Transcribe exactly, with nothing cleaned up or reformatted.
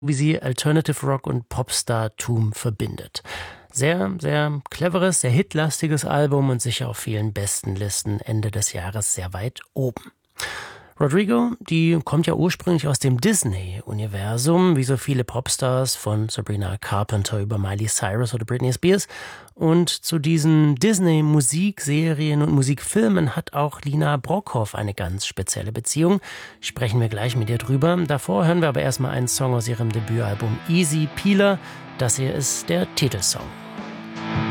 wie sie Alternative Rock und Popstar-Tum verbindet. Sehr, sehr cleveres, sehr hitlastiges Album und sicher auf vielen Bestenlisten Ende des Jahres sehr weit oben. Rodrigo, die kommt ja ursprünglich aus dem Disney-Universum, wie so viele Popstars von Sabrina Carpenter über Miley Cyrus oder Britney Spears. Und zu diesen Disney-Musikserien und Musikfilmen hat auch Lina Brockhoff eine ganz spezielle Beziehung. Sprechen wir gleich mit ihr drüber. Davor hören wir aber erstmal einen Song aus ihrem Debütalbum Easy Peeler. Das hier ist der Titelsong.